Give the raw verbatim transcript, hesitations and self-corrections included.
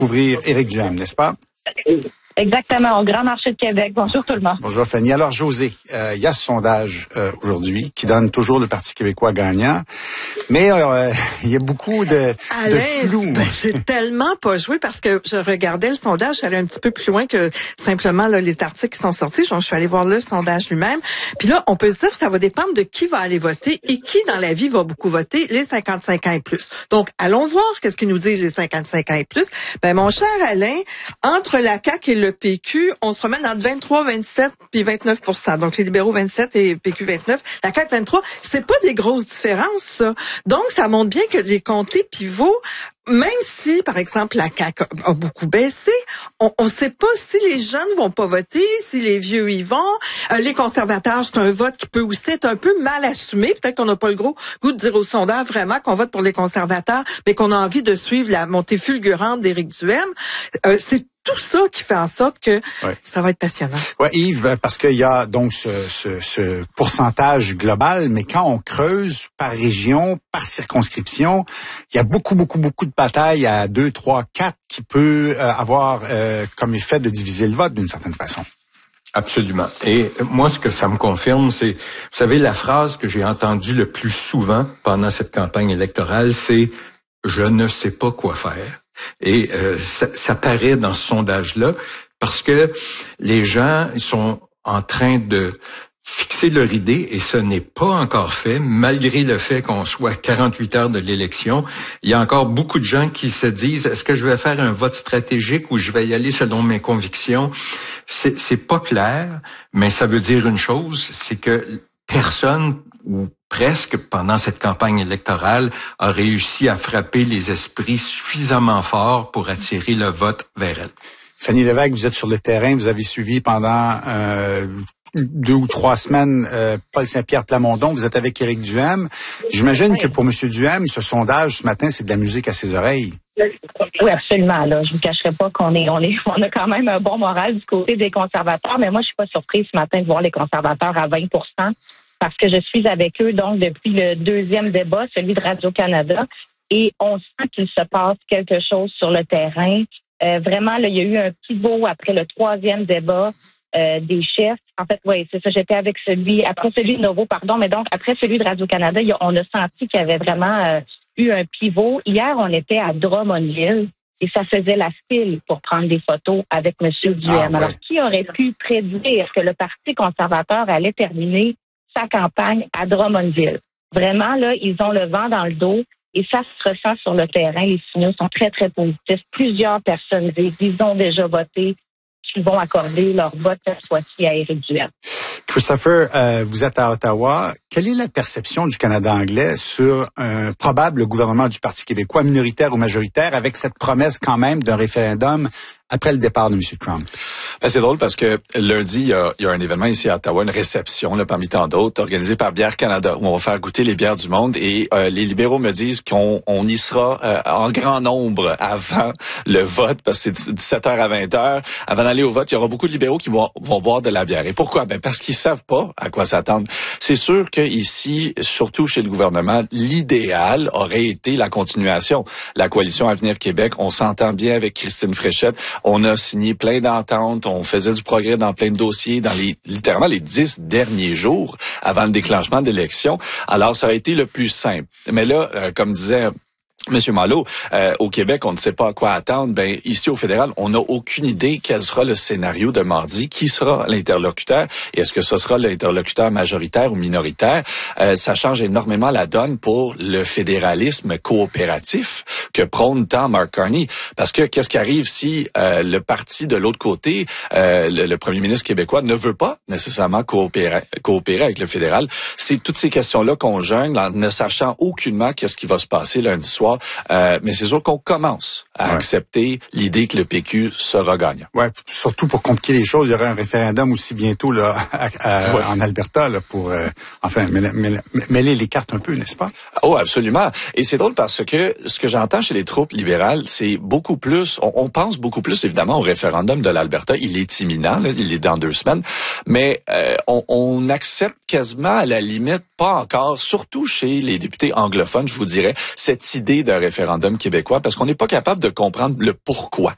ouvrir Éric Duhem, n'est-ce pas? Exactement, au Grand Marché de Québec. Bonjour tout le monde. Bonjour Fanny. Alors José, euh, il y a ce sondage euh, aujourd'hui qui donne toujours le Parti québécois gagnant, mais euh, il y a beaucoup de, Alain, de flou. Ben, c'est tellement pas joué parce que je regardais le sondage, j'allais un petit peu plus loin que simplement là, les articles qui sont sortis. Donc, je suis allée voir le sondage lui-même. Puis là, on peut se dire que ça va dépendre de qui va aller voter et qui dans la vie va beaucoup voter, les cinquante-cinq ans et plus. Donc, allons voir qu'est-ce qu'ils nous disent les cinquante-cinq ans et plus. Ben mon cher Alain, entre la C A Q et le P Q, on se promène entre vingt-trois, vingt-sept puis vingt-neuf pour cent. Donc, les libéraux vingt-sept et P Q vingt-neuf. La C A Q vingt-trois, c'est pas des grosses différences, ça. Donc, ça montre bien que les comtés pivots, même si, par exemple, la C A Q a beaucoup baissé, on ne sait pas si les jeunes vont pas voter, si les vieux y vont. Euh, les conservateurs, c'est un vote qui peut aussi être un peu mal assumé. Peut-être qu'on n'a pas le gros goût de dire aux sondeurs vraiment qu'on vote pour les conservateurs, mais qu'on a envie de suivre la montée fulgurante d'Éric Duhem. Euh, c'est tout ça qui fait en sorte que ouais. ça va être passionnant. Oui, Yves, parce qu'il y a donc ce, ce, ce pourcentage global, mais quand on creuse par région, par circonscription, il y a beaucoup, beaucoup, beaucoup de batailles à deux, trois, quatre qui peut euh, avoir euh, comme effet de diviser le vote d'une certaine façon. Absolument. Et moi, ce que ça me confirme, c'est, vous savez, la phrase que j'ai entendue le plus souvent pendant cette campagne électorale, c'est « je ne sais pas quoi faire ». Et euh, ça, ça paraît dans ce sondage-là parce que les gens sont en train de fixer leur idée et ce n'est pas encore fait, malgré le fait qu'on soit à quarante-huit heures de l'élection. Il y a encore beaucoup de gens qui se disent, est-ce que je vais faire un vote stratégique ou je vais y aller selon mes convictions? C'est, c'est pas clair, mais ça veut dire une chose, c'est que personne ou presque pendant cette campagne électorale a réussi à frapper les esprits suffisamment fort pour attirer le vote vers elle. Fanny Lévesque, vous êtes sur le terrain, vous avez suivi pendant euh, deux ou trois semaines euh, Paul Saint-Pierre Plamondon, vous êtes avec Éric Duhem. J'imagine oui. que pour M. Duhem, ce sondage ce matin, c'est de la musique à ses oreilles. Oui, absolument. Là, je vous cacherai pas qu'on est, on est, on a quand même un bon moral du côté des conservateurs, mais moi, je suis pas surprise ce matin de voir les conservateurs à vingt pour cent. Parce que je suis avec eux donc depuis le deuxième débat, celui de Radio-Canada, et on sent qu'il se passe quelque chose sur le terrain. Euh, vraiment, là, il y a eu un pivot après le troisième débat euh, des chefs. En fait, oui, c'est ça, j'étais avec celui, après celui de Novo, pardon, mais donc après celui de Radio-Canada, il a, on a senti qu'il y avait vraiment euh, eu un pivot. Hier, on était à Drummondville et ça faisait la file pour prendre des photos avec M. Duhem. Ah, ouais. Alors, qui aurait pu prédire que le Parti conservateur allait terminer sa campagne à Drummondville? Vraiment, là, ils ont le vent dans le dos et ça se ressent sur le terrain. Les signaux sont très, très positifs. Plusieurs personnes disent qu'ils ont déjà voté, qu'ils vont accorder leur vote cette fois-ci à Éric Duhem. Christopher, euh, vous êtes à Ottawa. Quelle est la perception du Canada anglais sur un probable gouvernement du Parti québécois, minoritaire ou majoritaire, avec cette promesse quand même d'un référendum après le départ de M. Trump? Ben, c'est drôle parce que lundi, il y a, il y a un événement ici à Ottawa, une réception là, parmi tant d'autres, organisée par Bière Canada, où on va faire goûter les bières du monde. Et euh, les libéraux me disent qu'on on y sera euh, en grand nombre avant le vote, parce que c'est dix-sept heures à vingt heures. Avant d'aller au vote, il y aura beaucoup de libéraux qui vont, vont boire de la bière. Et pourquoi? Ben parce qu'ils savent pas à quoi s'attendre. C'est sûr que ici, surtout chez le gouvernement, l'idéal aurait été la continuation. La coalition Avenir Québec, on s'entend bien avec Christine Fréchette. On a signé plein d'ententes, on faisait du progrès dans plein de dossiers dans les littéralement les dix derniers jours avant le déclenchement de l'élection. Alors, ça aurait été le plus simple. Mais là, euh, comme disait Monsieur Malo, euh, au Québec, on ne sait pas à quoi attendre. Ben ici au fédéral, on n'a aucune idée quel sera le scénario de mardi, qui sera l'interlocuteur et est-ce que ce sera l'interlocuteur majoritaire ou minoritaire. Euh, ça change énormément la donne pour le fédéralisme coopératif que prône tant Mark Carney. Parce que qu'est-ce qui arrive si euh, le parti de l'autre côté, euh, le, le premier ministre québécois, ne veut pas nécessairement coopérer, coopérer avec le fédéral? C'est toutes ces questions-là qu'on jungle en ne sachant aucunement qu'est-ce qui va se passer lundi soir. Euh, mais c'est sûr qu'on commence à ouais. accepter l'idée que le P Q sera gagnant. Ouais, surtout pour compliquer les choses, il y aura un référendum aussi bientôt là à, à, ouais. en Alberta là pour euh, enfin mêler, mêler, mêler les cartes un peu, n'est-ce pas? Oh, absolument. Et c'est drôle parce que ce que j'entends chez les troupes libérales, c'est beaucoup plus. On, on pense beaucoup plus évidemment au référendum de l'Alberta. Il est imminent, là, il est dans deux semaines, mais euh, on, on accepte quasiment à la limite pas encore, surtout chez les députés anglophones, je vous dirais, cette idée d'un référendum québécois parce qu'on n'est pas capable de comprendre le pourquoi.